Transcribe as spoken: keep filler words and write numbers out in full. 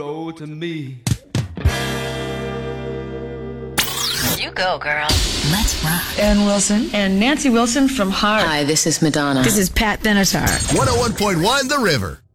Oh, to me. You go, girl. Let's rock. Ann Wilson. And Nancy Wilson from Heart. Hi, this is Madonna. This is Pat Benatar. one oh one point one The River.